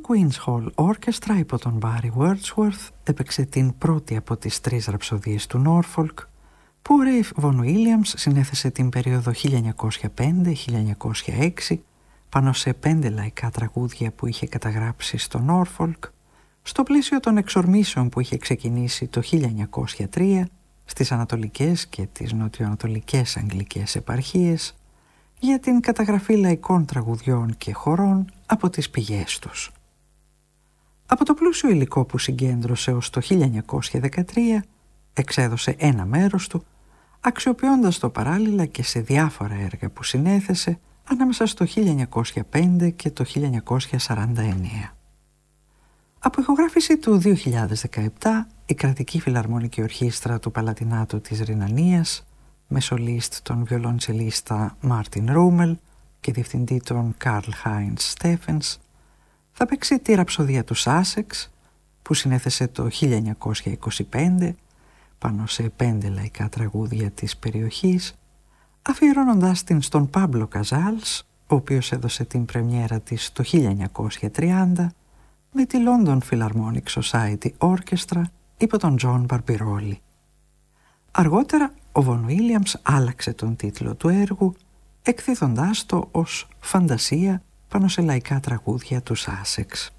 Queen's Hall Orchestra υπό τον Barry Wordsworth έπαιξε την πρώτη από τις 3 ραψοδίες του Norfolk, που ο Ρέι Βον Βίλιαμς συνέθεσε την περίοδο 1905-1906 πάνω σε 5 λαϊκά τραγούδια που είχε καταγράψει στο Norfolk, στο πλαίσιο των εξορμήσεων που είχε ξεκινήσει το 1903 στις ανατολικές και τις νοτιοανατολικές αγγλικές επαρχίες για την καταγραφή λαϊκών τραγουδιών και χορών από τις πηγές τους. Από το πλούσιο υλικό που συγκέντρωσε ως το 1913 εξέδωσε ένα μέρος του, αξιοποιώντας το παράλληλα και σε διάφορα έργα που συνέθεσε ανάμεσα στο 1905 και το 1949. Από ηχογράφηση του 2017, η Κρατική Φιλαρμονική Ορχήστρα του Παλατινάτου της Ρινανίας, με σολίστ τον βιολοντσελίστα Μάρτιν Ρούμελ και διευθυντή τον Καρλ Χάιντς Στέφενς, θα παίξει τη ραψοδία του Σάσεξ, που συνέθεσε το 1925 πάνω σε 5 λαϊκά τραγούδια της περιοχής, αφιερώνοντας την στον Πάμπλο Καζάλς, ο οποίος έδωσε την πρεμιέρα της το 1930 με τη London Philharmonic Society Orchestra υπό τον Τζον Μπαρμπιρόλι. Αργότερα, ο Βον Βίλιαμς άλλαξε τον τίτλο του έργου, εκδίδοντάς το ως «Φαντασία» πάνω σε λαϊκά τραγούδια του Σάσεξ.